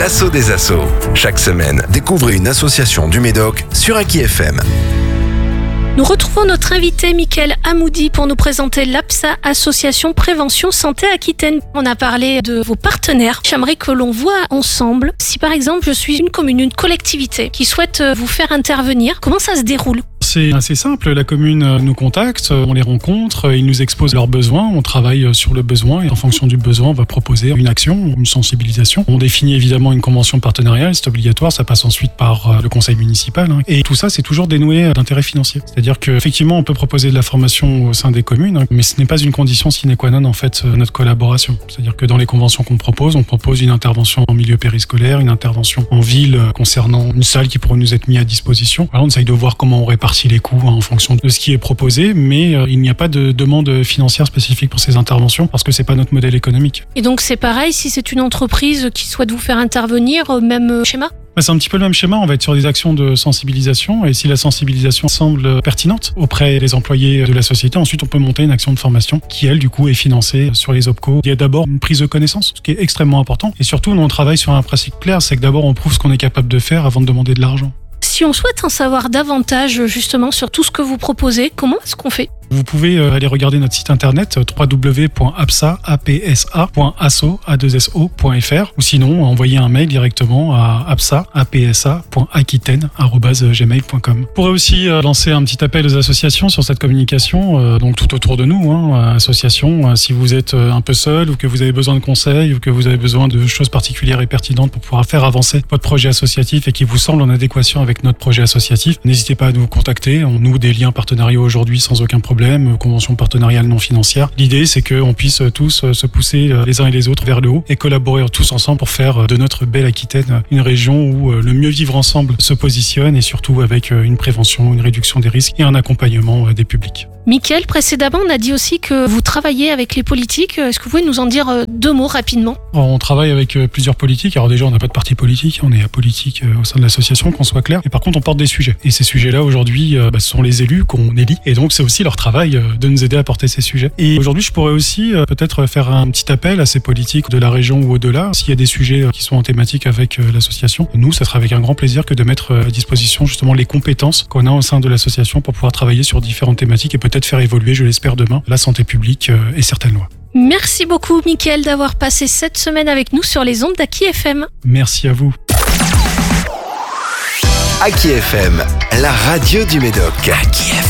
l'assaut des assos. Chaque semaine, découvrez une association du Médoc sur Aki FM. Nous retrouvons notre invité Mickaël Hamoudi pour nous présenter l'APSA, Association Prévention Santé Aquitaine. On a parlé de vos partenaires. J'aimerais que l'on voit ensemble, si par exemple je suis une commune, une collectivité qui souhaite vous faire intervenir, comment ça se déroule ? C'est assez simple, la commune nous contacte, on les rencontre, ils nous exposent leurs besoins, on travaille sur le besoin et en fonction du besoin, on va proposer une action, une sensibilisation. On définit évidemment une convention partenariale, c'est obligatoire, ça passe ensuite par le conseil municipal. Et tout ça, c'est toujours dénoué d'intérêt financier. C'est-à-dire qu'effectivement, on peut proposer de la formation au sein des communes, mais ce n'est pas une condition sine qua non en fait notre collaboration. C'est-à-dire que dans les conventions qu'on propose, on propose une intervention en milieu périscolaire, une intervention en ville concernant une salle qui pourrait nous être mise à disposition. Alors on essaye de voir comment on répartit les coûts en fonction de ce qui est proposé, mais il n'y a pas de demande financière spécifique pour ces interventions parce que c'est pas notre modèle économique. Et donc c'est pareil, si c'est une entreprise qui souhaite vous faire intervenir, même schéma ? C'est un petit peu le même schéma, on va être sur des actions de sensibilisation et si la sensibilisation semble pertinente auprès des employés de la société, ensuite on peut monter une action de formation qui elle du coup est financée sur les OPCO. Il y a d'abord une prise de connaissance, ce qui est extrêmement important et surtout nous on travaille sur un principe clair, c'est que d'abord on prouve ce qu'on est capable de faire avant de demander de l'argent. Si on souhaite en savoir davantage justement sur tout ce que vous proposez, comment est-ce qu'on fait ? Vous pouvez aller regarder notre site internet www.apsa.asso.fr ou sinon envoyer un mail directement à apsa.aquitaine@gmail.com. Vous pourrez aussi lancer un petit appel aux associations sur cette communication, donc tout autour de nous, associations, si vous êtes un peu seul ou que vous avez besoin de conseils ou que vous avez besoin de choses particulières et pertinentes pour pouvoir faire avancer votre projet associatif et qui vous semble en adéquation avec notre projet associatif, n'hésitez pas à nous contacter. On noue des liens partenariaux aujourd'hui sans aucun problème. Convention partenariale non financière. L'idée, c'est qu'on puisse tous se pousser les uns et les autres vers le haut et collaborer tous ensemble pour faire de notre belle Aquitaine une région où le mieux vivre ensemble se positionne et surtout avec une prévention, une réduction des risques et un accompagnement des publics. Mickaël, précédemment, on a dit aussi que vous travaillez avec les politiques. Est-ce que vous pouvez nous en dire deux mots rapidement ? On travaille avec plusieurs politiques. Alors déjà, on n'a pas de parti politique, on est apolitique au sein de l'association, qu'on soit clair. Et par contre, on porte des sujets. Et ces sujets-là, aujourd'hui, ce sont les élus qu'on élit. Et donc, c'est aussi leur travail de nous aider à porter ces sujets. Et aujourd'hui, je pourrais aussi peut-être faire un petit appel à ces politiques de la région ou au-delà. S'il y a des sujets qui sont en thématique avec l'association, nous, ça sera avec un grand plaisir que de mettre à disposition justement les compétences qu'on a au sein de l'association pour pouvoir travailler sur différentes thématiques et peut-être faire évoluer, je l'espère demain, la santé publique et certaines lois. Merci beaucoup Mickaël d'avoir passé cette semaine avec nous sur les ondes d'Aki FM. Merci à vous. Aki FM, la radio du Médoc. Aki FM.